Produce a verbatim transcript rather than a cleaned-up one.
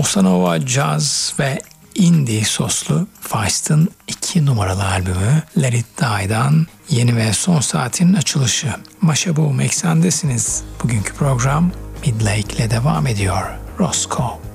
Bossa Nova, Jazz ve Indie soslu Feist'in iki numaralı albümü Let It Die'dan yeni ve son saatin açılışı. Maşa Boom Eksen'desiniz. Bugünkü program Midlake ile devam ediyor. Roscoe.